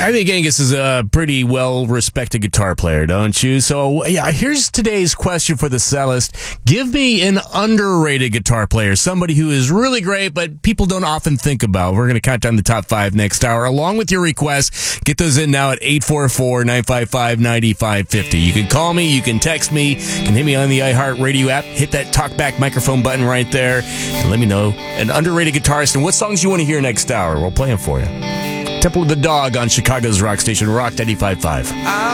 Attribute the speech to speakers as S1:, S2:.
S1: I think Angus is a pretty well-respected guitar player, don't you? So, yeah, here's today's question for the cellist. Give me an underrated guitar player, somebody who is really great, but people don't often think about. We're going to count down the top 5 next hour, along with your requests. Get those in now at 844-955-9550. You can call me, you can text me, you can hit me on the iHeartRadio app, hit that talkback microphone button right there, and let me know an underrated guitarist and what songs you want to hear next hour. We'll play them for you. Temple of the Dog on Chicago's rock station, Rock 95.5.